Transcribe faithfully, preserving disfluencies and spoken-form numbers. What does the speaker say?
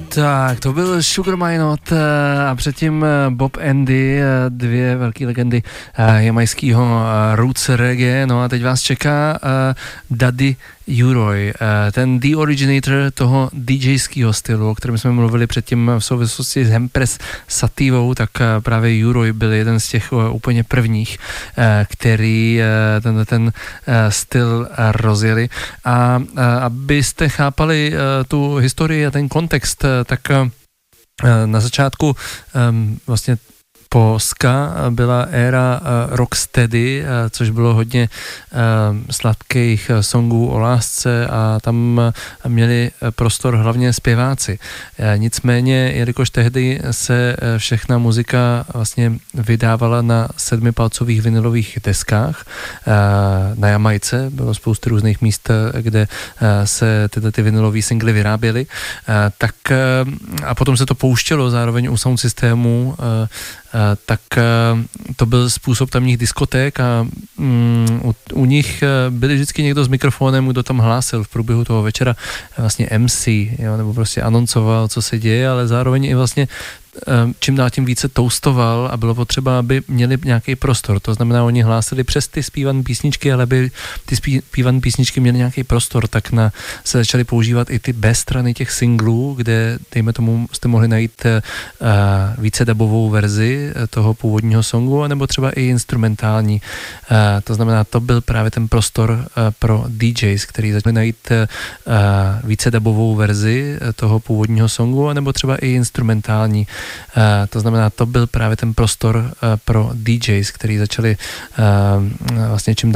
Tak, to byl Sugar Minot a předtím Bob Andy, dvě velké legendy jamajského roots reggae. No a teď vás čeká Daddy U-Roy, ten the originator toho DJského stylu, o kterém jsme mluvili předtím v souvislosti s Empress Sativou, tak právě U-Roy byl jeden z těch úplně prvních, který ten, ten styl rozjeli. A abyste chápali tu historii a ten kontext, tak na začátku vlastně po ska byla éra rocksteady, což bylo hodně sladkých songů o lásce a tam měli prostor hlavně zpěváci. Nicméně, jelikož tehdy se všechna muzika vlastně vydávala na sedmipalcových vinylových deskách, na Jamajce bylo spoustu různých míst, kde se tyhle ty vinylové singly vyráběly, tak a potom se to pouštělo zároveň u sound systému, tak to byl způsob tamních diskoték a um, u, u nich byli vždycky někdo s mikrofonem, kdo tam hlásil v průběhu toho večera vlastně em cé, jo, nebo prostě anoncoval, co se děje, ale zároveň i vlastně čím dál tím více toustoval a bylo potřeba, aby měli nějaký prostor. To znamená, oni hlásili přes ty zpívané písničky, ale aby ty zpívané písničky měly nějaký prostor, tak na, se začaly používat i ty B strany těch singlů, kde, dejme tomu, jste mohli najít uh, více dubovou verzi toho původního songu, anebo třeba i instrumentální. Uh, to znamená, to byl právě ten prostor uh, pro D Js, který začali najít uh, více dubovou verzi toho původního songu, anebo třeba i instrumentální. Uh, to znamená, to byl právě ten prostor uh, pro D Js, který začali uh, vlastně čím